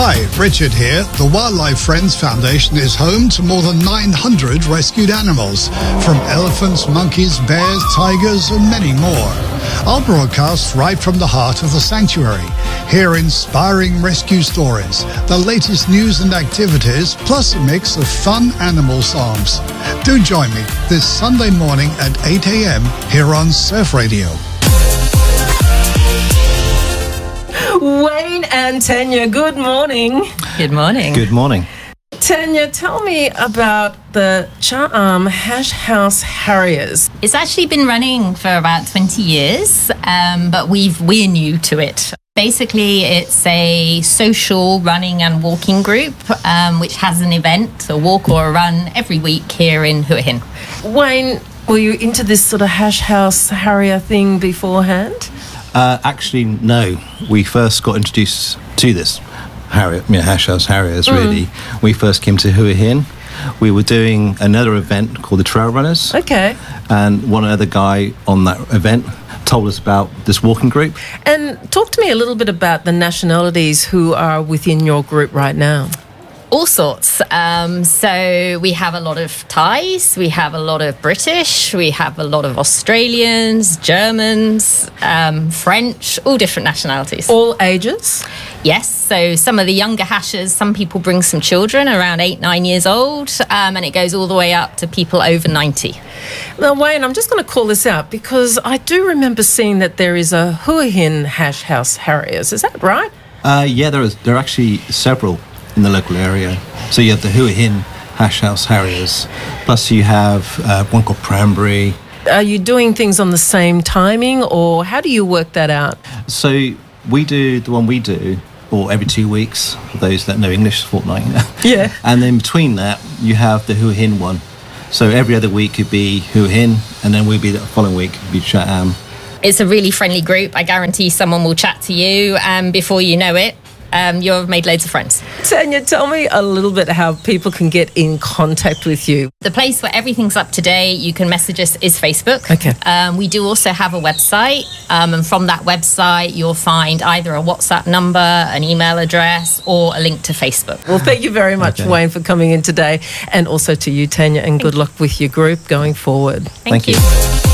Hi, Richard here. The Wildlife Friends Foundation is home to more than 900 rescued animals, from elephants, monkeys, bears, tigers, and many more. I'll broadcast right from the heart of the sanctuary. Hear inspiring rescue stories, the latest news and activities, plus a mix of fun animal songs. Do join me this Sunday morning at 8 a.m. here on Surf Radio. Wayne and Tanya, good morning. Good morning. Good morning. Tanya, tell me about the Cha-Am Hash House Harriers. It's actually been running for about 20 years, but we're new to it. Basically, it's a social running and walking group, which has an event, a walk or a run, every week here in Hua Hin. Wayne, were you into this sort of Hash House Harrier thing beforehand? Actually, no. We first got introduced to this Hash House Harriers, really. We first came to Hua Hin. We were doing another event called the Trail Runners. Okay. And one other guy on that event told us about this walking group. And talk to me a little bit about the nationalities who are within your group right now. All sorts. So we have a lot of Thais, we have a lot of British, we have a lot of Australians, Germans, French, all different nationalities. All ages? Yes. So some of the younger hashers, some people bring some children around 8-9 years old, and it goes all the way up to people over 90. Now, Wayne, I'm just going to call this out because I do remember seeing that there is a Hua Hin Hash House Harriers. Is that right? Yeah, there are actually several in the local area. So you have the Hua Hin Hash House Harriers, plus you have one called Prambury. Are you doing things on the same timing, or how do you work that out? So we do the one we do, or every 2 weeks, for those that know English, fortnight. Yeah. And then between that, you have the Hua Hin one. So every other week could be Hua Hin, and then we'll be the following week could be Cha-Am. It's a really friendly group. I guarantee someone will chat to you, and before you know it, you've made loads of friends. Tanya, tell me a little bit how people can get in contact with you. The place where everything's up to date, you can message us, is Facebook. Okay. We do also have a website, and from that website, you'll find either a WhatsApp number, an email address, or a link to Facebook. Well, thank you very much, Wayne, for coming in today, and also to you, Tanya, and good luck with your group going forward. Thank you.